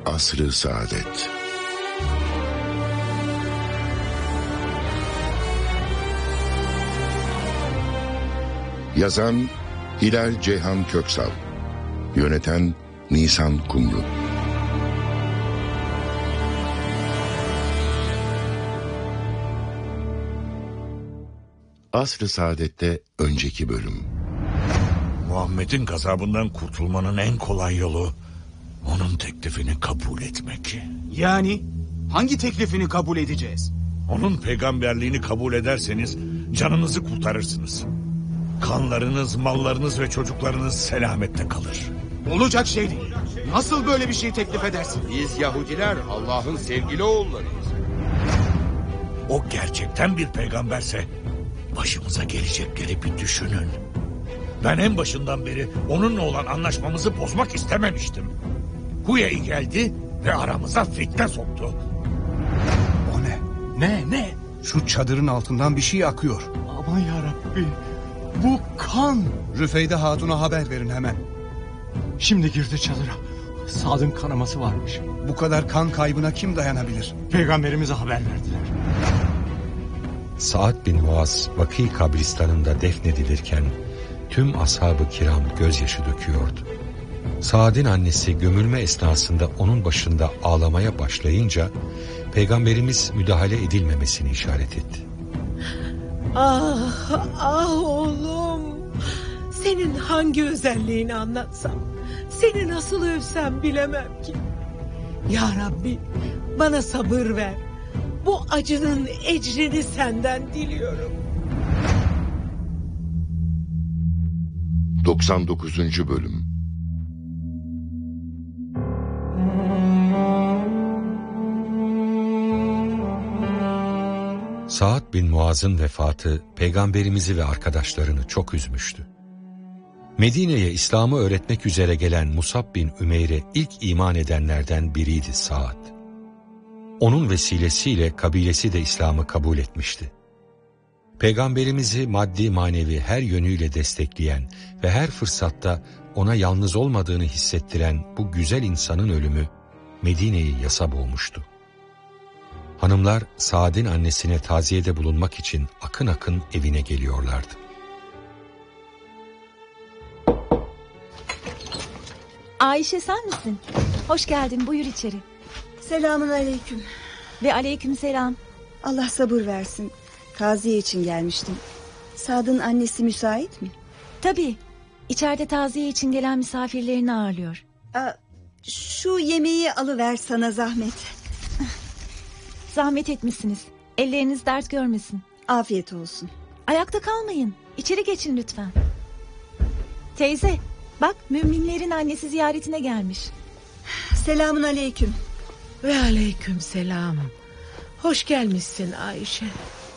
Asr-ı Saadet. Yazan Hilal Ceyhan Köksal, yöneten Nisan Kumru. Asr-ı Saadet'te önceki bölüm. Muhammed'in gazabından kurtulmanın en kolay yolu onun teklifini kabul etmek. Yani hangi teklifini kabul edeceğiz? Onun peygamberliğini kabul ederseniz canınızı kurtarırsınız. Kanlarınız, mallarınız ve çocuklarınız selamette kalır. Olacak şey değil. Nasıl böyle bir şey teklif edersin? Biz Yahudiler Allah'ın sevgili oğullarıyız. O gerçekten bir peygamberse başımıza gelecekleri bir düşünün. Ben en başından beri onunla olan anlaşmamızı bozmak istememiştim. Huyey geldi ve aramıza fitne soktu. O ne? Ne? Şu çadırın altından bir şey akıyor. Aman yarabbi, bu kan. Rüfeyde Hatun'a haber verin hemen. Şimdi girdi çadıra. Sad'ın kanaması varmış. Bu kadar kan kaybına kim dayanabilir? Peygamberimize haber verdiler. Sa'd bin Muaz Vakî kabristanında defnedilirken tüm ashab-ı kiram gözyaşı döküyordu. Sa'd'in annesi gömülme esnasında onun başında ağlamaya başlayınca Peygamberimiz müdahale edilmemesini işaret etti. Ah oğlum. Senin hangi özelliğini anlatsam, seni nasıl övsem bilemem ki. Ya Rabbi, bana sabır ver. Bu acının ecrini senden diliyorum. 99. Bölüm. Sa'd bin Muaz'ın vefatı Peygamberimizi ve arkadaşlarını çok üzmüştü. Medine'ye İslam'ı öğretmek üzere gelen Musab bin Ümeyr'e ilk iman edenlerden biriydi Sa'd. Onun vesilesiyle kabilesi de İslam'ı kabul etmişti. Peygamberimizi maddi manevi her yönüyle destekleyen ve her fırsatta ona yalnız olmadığını hissettiren bu güzel insanın ölümü Medine'yi yasa boğmuştu. Hanımlar Sa'd'in annesine taziyede bulunmak için akın akın evine geliyorlardı. Ayşe sen misin? Hoş geldin, buyur içeri. Selamun aleyküm. Ve aleyküm selam. Allah sabır versin. Taziye için gelmiştim. Sad'ın annesi müsait mi? Tabii. İçeride taziye için gelen misafirlerini ağırlıyor. Şu yemeği alıver sana zahmet. Zahmet etmişsiniz. Elleriniz dert görmesin. Afiyet olsun. Ayakta kalmayın. İçeri geçin lütfen. Teyze, bak müminlerin annesi ziyaretine gelmiş. Selamun aleyküm. Ve aleyküm selam. Hoş gelmişsin Ayşe.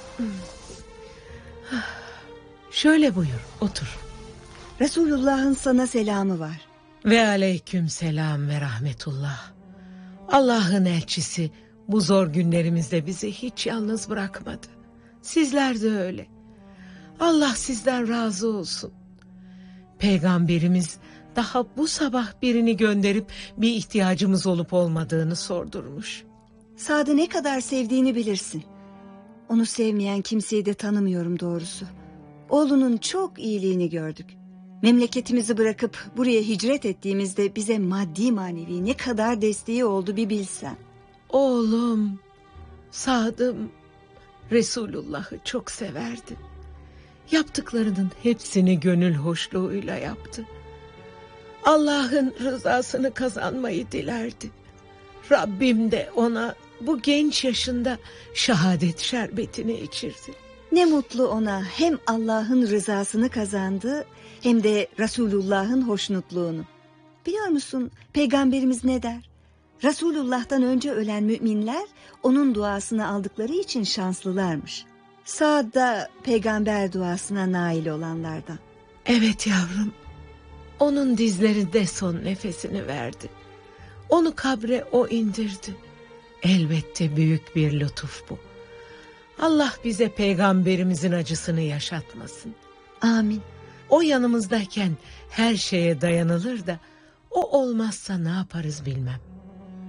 Şöyle buyur, otur. Resulullah'ın sana selamı var. Ve aleyküm selam ve rahmetullah. Allah'ın elçisi bu zor günlerimizde bizi hiç yalnız bırakmadı. Sizler de öyle. Allah sizden razı olsun. Peygamberimiz daha bu sabah birini gönderip bir ihtiyacımız olup olmadığını sordurmuş. Sad'ı ne kadar sevdiğini bilirsin. Onu sevmeyen kimseyi de tanımıyorum doğrusu. Oğlunun çok iyiliğini gördük. Memleketimizi bırakıp buraya hicret ettiğimizde bize maddi manevi ne kadar desteği oldu bir bilsen. Oğlum, Sad'ım Resulullah'ı çok severdi. Yaptıklarının hepsini gönül hoşluğuyla yaptı. Allah'ın rızasını kazanmayı dilerdi. Rabbim de ona bu genç yaşında şehadet şerbetini içirdi. Ne mutlu ona, hem Allah'ın rızasını kazandı hem de Resulullah'ın hoşnutluğunu. Biliyor musun Peygamberimiz ne der? Resulullah'tan önce ölen müminler onun duasını aldıkları için şanslılarmış. Sa'd da peygamber duasına nail olanlardan. Evet yavrum, onun dizlerinde son nefesini verdi. Onu kabre o indirdi. Elbette büyük bir lütuf bu. Allah bize peygamberimizin acısını yaşatmasın. Amin. O yanımızdayken her şeye dayanılır da o olmazsa ne yaparız bilmem.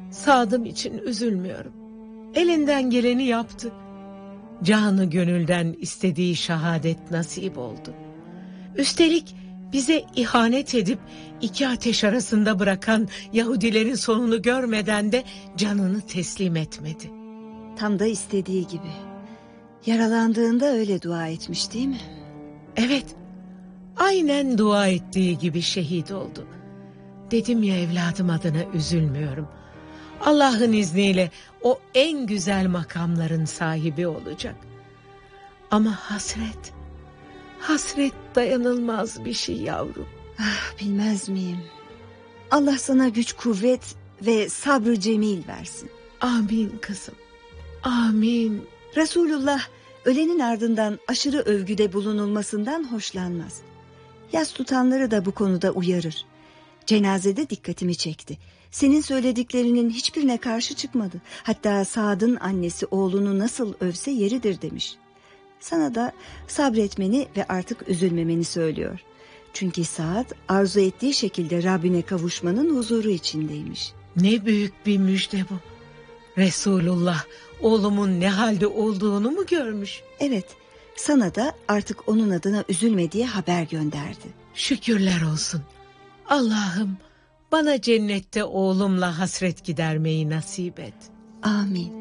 Sadım için üzülmüyorum. Elinden geleni yaptı. Canı gönülden istediği şehadet nasip oldu. Üstelik bize ihanet edip iki ateş arasında bırakan Yahudilerin sonunu görmeden de canını teslim etmedi. Tam da istediği gibi. Yaralandığında öyle dua etmiş değil mi? Evet, aynen dua ettiği gibi şehit oldu. Dedim ya, evladım adına üzülmüyorum. Allah'ın izniyle o en güzel makamların sahibi olacak. Ama hasret dayanılmaz bir şey yavrum. Ah, bilmez miyim? Allah sana güç, kuvvet ve sabrı cemil versin. Amin kızım, amin. Resulullah ölenin ardından aşırı övgüde bulunulmasından hoşlanmaz. Yas tutanları da bu konuda uyarır. Cenazede dikkatimi çekti. Senin söylediklerinin hiçbirine karşı çıkmadı. Hatta Saad'ın annesi oğlunu nasıl övse yeridir demiş. Sana da sabretmeni ve artık üzülmemeni söylüyor. Çünkü Saad arzu ettiği şekilde Rabbine kavuşmanın huzuru içindeymiş. Ne büyük bir müjde bu. Resulullah oğlumun ne halde olduğunu mu görmüş? Evet, sana da artık onun adına üzülme diye haber gönderdi. Şükürler olsun. Allah'ım bana cennette oğlumla hasret gidermeyi nasip et. Amin.